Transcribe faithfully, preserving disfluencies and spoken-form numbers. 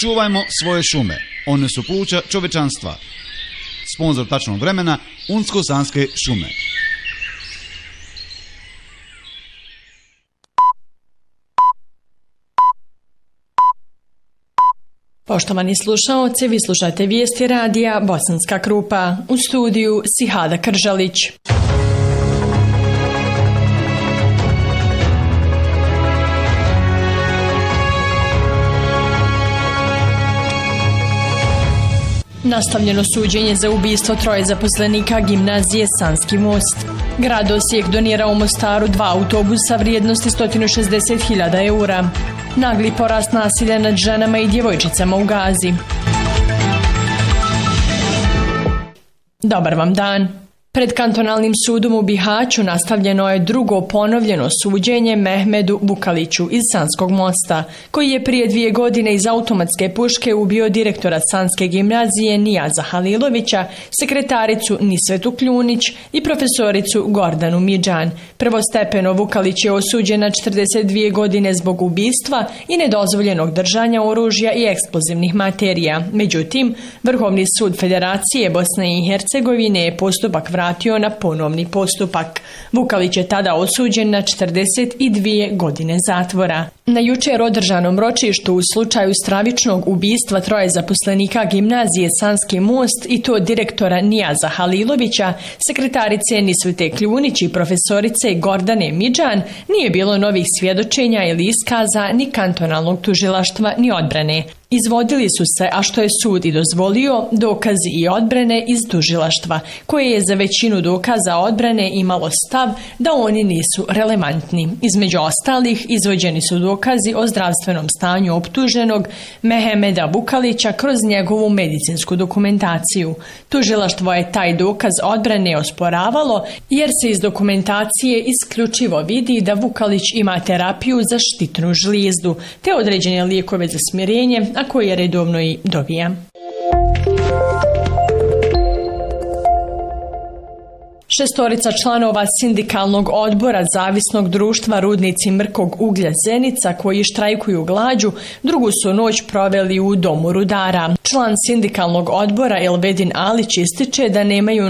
Čuvajmo svoje šume, one su pluća čovečanstva. Sponzor tačnog vremena Unsko-Sanske šume. Poštovani slušaoci, vi slušate vijesti radija Bosanska Krupa. U studiju Sihada Kržalić. Nastavljeno suđenje za ubistvo troje zaposlenika gimnazije Sanski most. Grad Osijek donira u Mostaru dva autobusa vrijednosti sto šezdeset hiljada eura. Nagli porast nasilja nad ženama i djevojčicama u Gazi. Dobar vam dan. Pred kantonalnim sudom u Bihaću nastavljeno je drugo ponovljeno suđenje Mehmedu Bukaliću iz Sanskog mosta, koji je prije dvije godine iz automatske puške ubio direktora Sanske gimnazije Nijaza Halilovića, sekretaricu Nisvetu Kljunić i profesoricu Gordanu Midžan. Prvostepeno Vukalić je osuđen na četrdeset dvije godine zbog ubistva i nedozvoljenog držanja oružja i eksplozivnih materija. Međutim, Vrhovni sud Federacije Bosne i Hercegovine je postupak vratio na ponovni postupak. Vukalić je tada osuđen na četrdeset dvije godine zatvora. Na jučer održanom ročištu u slučaju stravičnog ubistva troje zaposlenika gimnazije Sanski most i to direktora Nijaza Halilovića, sekretarice Nisvete Kljunić i profesorice Gordane Midžan, nije bilo novih svjedočenja ili iskaza ni kantonalnog tužilaštva ni odbrane. Izvodili su se, a što je sud i dozvolio, dokazi i odbrane iz tužilaštva, koje je za većinu dokaza odbrane imalo stav da oni nisu relevantni. Između ostalih, izvođeni su dokazi o zdravstvenom stanju optuženog Mehmeda Bukalića kroz njegovu medicinsku dokumentaciju. Tužilaštvo je taj dokaz odbrane osporavalo, jer se iz dokumentacije isključivo vidi da Vukalić ima terapiju za štitnu žlijezdu, te određene lijekove za smirenje, a koje redovno i dobija. Šestorica članova sindikalnog odbora Zavisnog društva Rudnici mrkog uglja Zenica, koji štrajkuju glađu, drugu su noć proveli u domu rudara. Član sindikalnog odbora Elvedin Alić ističe da nemaju